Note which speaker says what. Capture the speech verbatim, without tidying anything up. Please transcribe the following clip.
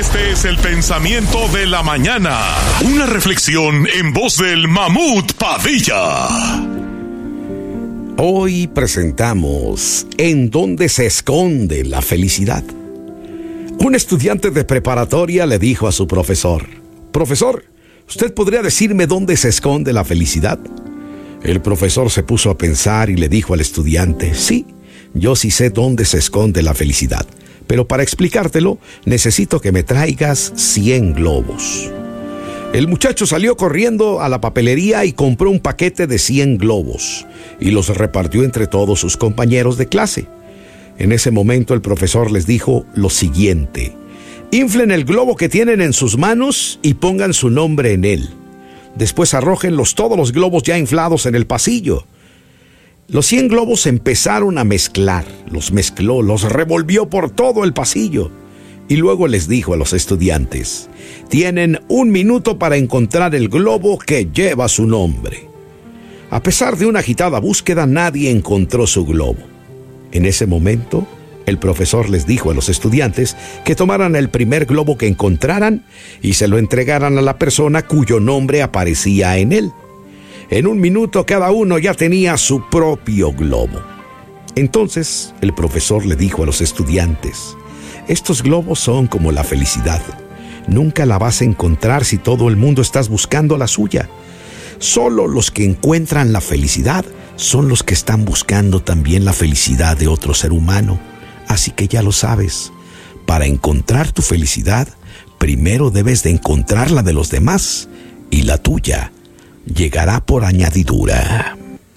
Speaker 1: Este es el pensamiento de la mañana. Una reflexión en voz del Mamut Padilla.
Speaker 2: Hoy presentamos ¿En dónde se esconde la felicidad? Un estudiante de preparatoria le dijo a su profesor: Profesor, ¿usted podría decirme dónde se esconde la felicidad? El profesor se puso a pensar y le dijo al estudiante: Sí, yo sí sé dónde se esconde la felicidad, pero para explicártelo necesito que me traigas cien globos. El muchacho salió corriendo a la papelería y compró un paquete de cien globos y los repartió entre todos sus compañeros de clase. En ese momento el profesor les dijo lo siguiente: inflen el globo que tienen en sus manos y pongan su nombre en él. Después arrójenlos todos los globos ya inflados en el pasillo. Los cien globos empezaron a mezclar, los mezcló, los revolvió por todo el pasillo. Y luego les dijo a los estudiantes: tienen un minuto para encontrar el globo que lleva su nombre. A pesar de una agitada búsqueda, nadie encontró su globo. En ese momento, el profesor les dijo a los estudiantes que tomaran el primer globo que encontraran y se lo entregaran a la persona cuyo nombre aparecía en él. En un minuto cada uno ya tenía su propio globo. Entonces, el profesor le dijo a los estudiantes: estos globos son como la felicidad. Nunca la vas a encontrar si todo el mundo estás buscando la suya. Solo los que encuentran la felicidad son los que están buscando también la felicidad de otro ser humano. Así que ya lo sabes, para encontrar tu felicidad, primero debes de encontrar la de los demás y la tuya llegará por añadidura.